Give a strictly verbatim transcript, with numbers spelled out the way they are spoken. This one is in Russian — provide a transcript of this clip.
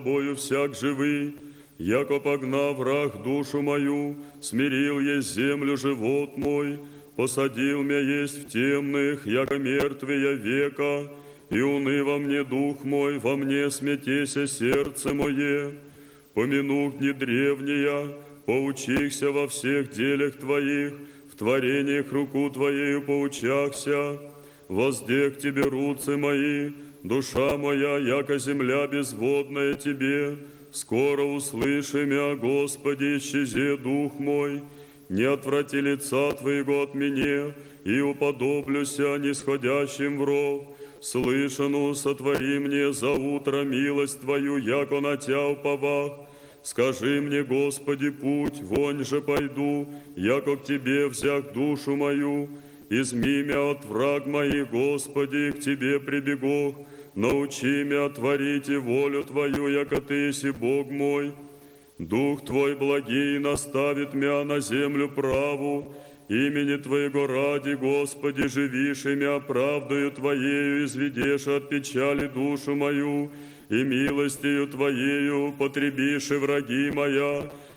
Тобою всяк живый, яко погнав враг душу мою, смирил есть землю живот мой, посадил меня есть в темных, яко мертвия века, и уныва мне дух мой, во мне смятеся сердце мое. Помянув дни древние, поучихся во всех делях Твоих, в творениях руку Твоею поучахся, воздех Тебе руцы мои, душа моя, яко земля безводная Тебе, скоро услыши мя, Господи, исчезе дух мой, не отврати лица Твоего от меня, и уподоблюся нисходящим в ров. Слышану, сотвори мне за утро милость Твою, яко на Тя уповах. Скажи мне, Господи, путь, вонь же пойду, яко к Тебе взяк душу мою. Изми мя от враг моих, Господи, к Тебе прибегу. Научи мя творить и волю Твою, яко Ты еси Бог мой. Дух Твой благий наставит мя на землю праву, имени Твоего ради, Господи, живишь и мя правдою Твоею, изведешь от печали душу мою, и милостью Твоею потребишь и враги моя,